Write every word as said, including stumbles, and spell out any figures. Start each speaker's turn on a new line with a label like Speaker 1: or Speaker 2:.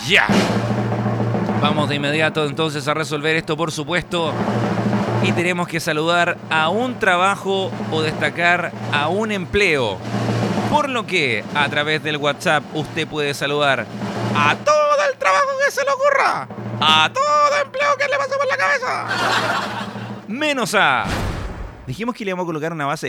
Speaker 1: ya. Vamos de inmediato entonces a resolver esto, por supuesto. Y tenemos que saludar a un trabajo o destacar a un empleo. Por lo que a través del WhatsApp usted puede saludar a todo el trabajo que se le ocurra, a todo empleo que le pase por la cabeza, menos a... Dijimos que le íbamos a colocar una base